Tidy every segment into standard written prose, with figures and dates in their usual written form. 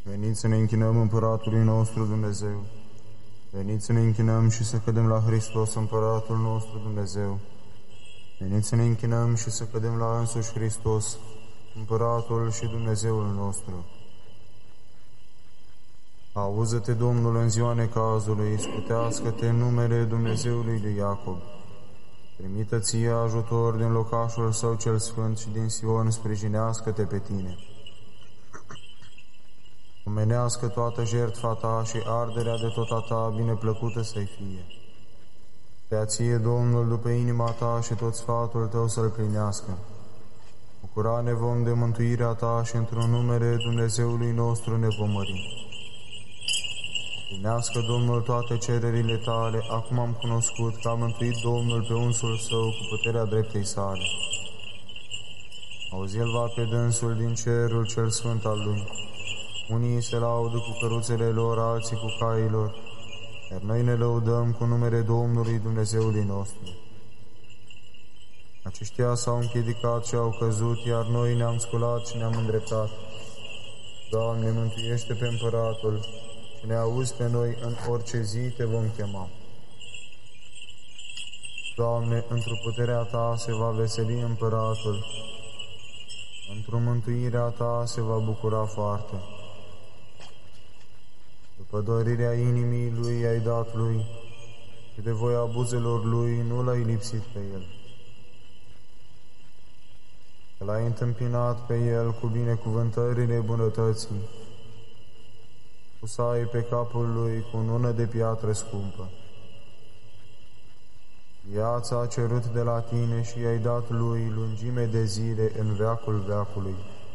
Veniți să ne închinăm Împăratului nostru Dumnezeu. Veniți să ne închinăm și să cădem la Hristos, Împăratul nostru Dumnezeu. Veniți să ne închinăm și să cădem la însuși Hristos, Împăratul și Dumnezeul nostru. Auză-te, Domnul, în ziua necazului, scutească-te în numele Dumnezeului lui Iacob. Trimită ție ajutor din locașul său cel sfânt și din Sion, sprijinească-te pe tine. Omenească toată jertfa ta și arderea de tot a ta bineplăcută să-i fie. Dea ție, Domnul, după inima ta și tot sfatul tău să-l plinească. Bucura ne vom de mântuirea ta și într-un numere Dumnezeului nostru ne vom mări. Plinească, Domnul, toate cererile tale, acum am cunoscut că a mântuit Domnul pe unsul său cu puterea dreptei sale. Auzi-l va pe dânsul din cerul cel sfânt al lui. Unii se laudă cu căruțele lor, alții cu cailor, iar noi ne lăudăm cu numele Domnului Dumnezeului nostru. Aceștia s-au împiedicat și au căzut, iar noi ne-am sculat și ne-am îndreptat. Doamne, mântuiește pe Împăratul și ne auzi pe noi în orice zi te vom chema. Doamne, într-o puterea ta se va veseli Împăratul, într-o mântuirea ta se va bucura foarte. După dorirea inimii lui ai dat lui și de voia buzelor lui nu l-ai lipsit pe el. L-ai întâmpinat pe el cu binecuvântările bunătății, cu sai pe capul lui cu nună de piatră scumpă. Viața a cerut de la tine și i-ai dat lui lungime de zile în veacul veacului.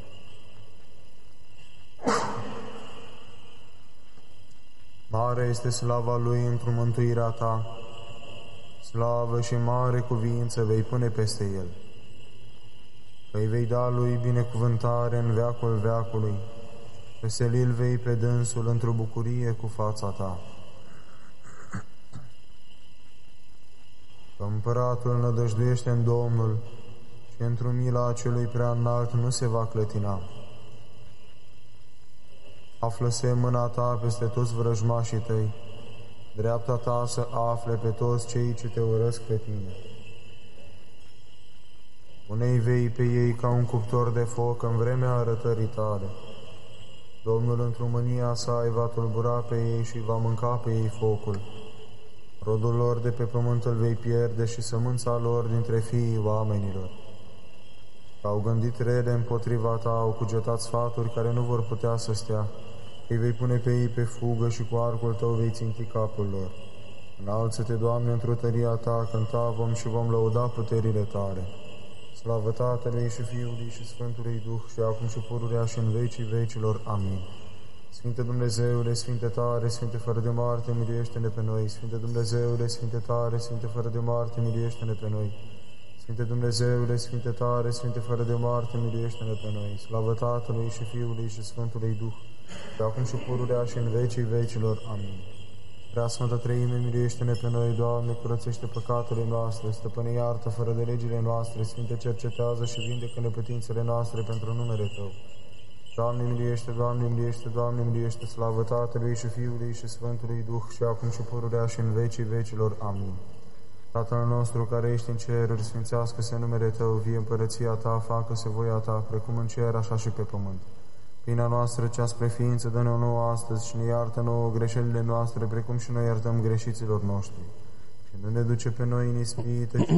Mare este slava lui într-o mântuirea ta, slavă și mare cuviință vei pune peste el. Îi vei da lui binecuvântare în veacul veacului, veseli-l vei pe dânsul într-o bucurie cu fața ta. Că Împăratul nădăjduiește în Domnul și într-o mila celui prea înalt nu se va clătina. Află-se mâna ta peste toți vrăjmașii tăi, dreapta ta să afle pe toți cei ce te urăsc pe tine. Pune-i vei pe ei ca un cuptor de foc în vremea arătării tale. Domnul într-o mânia sa îi va tulbura pe ei și va mânca pe ei focul. Rodul lor de pe pământ îl vei pierde și sămânța lor dintre fiii oamenilor. Că au gândit rele împotriva ta, au cugetat sfaturi care nu vor putea să stea. Îi vei pune pe ei pe fugă și cu arcul tău vei ținti capul lor. Înalță-te, Doamne, într-o tăria ta, cânta vom și vom lăuda puterile tale. Slavă Tatălui și Fiului și Sfântului Duh și acum și pururea și în vecii vecilor. Amin. Sfinte Dumnezeule, Sfinte tare, Sfinte fără de moarte, miluiește-ne pe noi. Sfinte Dumnezeule, Sfinte tare, Sfinte fără de moarte, miluiește-ne pe noi. Sfinte Dumnezeule, Sfinte tare, Sfinte fără de moarte, miluiește-ne pe noi. Slavă Tatălui și Fiului și Sfântului Duh și acum și pururea și în vecii vecilor. Amin. Prea Sfântă Treime, miluiește-ne pe noi, Doamne, curățește păcatele noastre, Stăpâne, iartă fără de legile noastre, Sfinte, cercetează și vindecă neputințele noastre pentru numele Tău. Doamne, miluiește, Doamne, miluiește, Doamne, miluiește, slavă Tatălui și Fiului și Sfântului Duh și acum și pururea și în vecii vecilor. Amin. Tatăl nostru care ești în ceruri, sfințească-se numele Tău, vie împărăția Ta, facă-se voia Ta, precum în cer, așa și pe pământ. Pâinea noastră, cea spre ființă, dă-ne-o nouă astăzi și ne iartă nouă greșelile noastre, precum și noi iertăm greșiților noștri. Și nu ne duce pe noi în ispită,